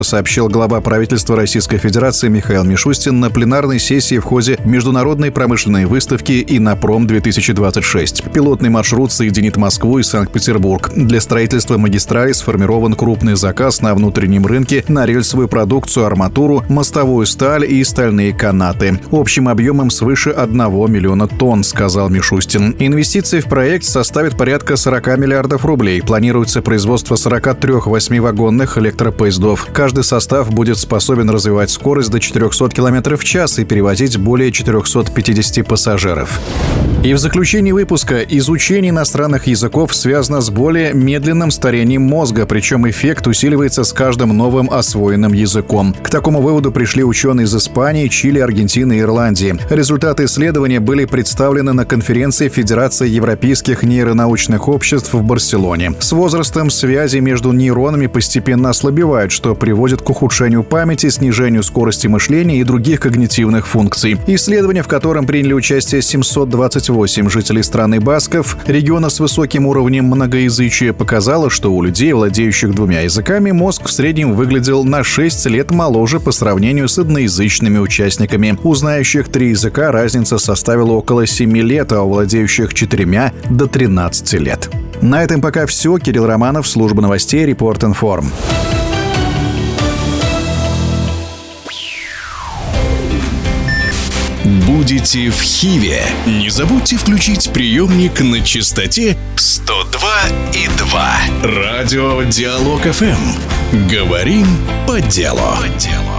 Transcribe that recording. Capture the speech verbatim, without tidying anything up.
сообщил глава правительства Российской Федерации Михаил Мишустин на пленарной сессии в ходе Международной промышленной выставки «Иннопром-две тысячи двадцать шесть». Пилотный маршрут соединит Москву и Санкт-Петербург. Для строительства магистрали сформирован крупный заказ на внутреннем рынке на рельсовую продукцию, арматуру, мостовую сталь и стальные канаты. Общим объемом свыше одного миллиона тонн, сказал Мишустин. Инвестиции в проект составят порядка сорок миллиардов рублей. Планируется производство сорок три восьмивагонных электропоездов. Каждый состав будет способен развивать скорость до четыреста километров в час и перевозить более четыреста пятьдесят пассажиров. И в заключении выпуска: изучение иностранных языков связано с более медленным старением мозга, причем эффект усиливается с каждым новым освоенным языком. К такому выводу пришли ученые из Испании, Чили, Аргентины и Ирландии. Результаты исследования были представлены на конференции Федерации европейских нейронаучных обществ в Барселоне. С возрастом связи между нейронами постепенно ослабевают, что приводит к ухудшению памяти, снижению скорости мышления и других когнитивных функций. Исследование, в котором приняли участие семьсот двадцать восемь жителей страны Басков, региона с высоким уровнем многоязычия, показало, что у людей, владеющих двумя языками, мозг в среднем выглядел на шесть лет моложе по сравнению с одноязычными участниками. У знающих три языка разница составила около семи лет, а у владеющих четырьмя — до тринадцати лет. На этом пока все. Кирилл Романов, служба новостей Report Inform. Будете в Хиве? Не забудьте включить приемник на частоте сто два и два. Радио Диалог эф эм. Говорим по делу. По делу.